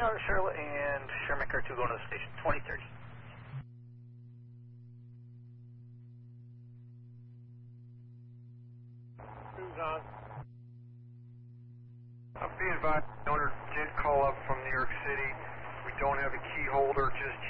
Charlotte and Shermaker 2 going to the station, 2030. Who's on? I'm being advised, the owner did call up from New York City. We don't have a key holder just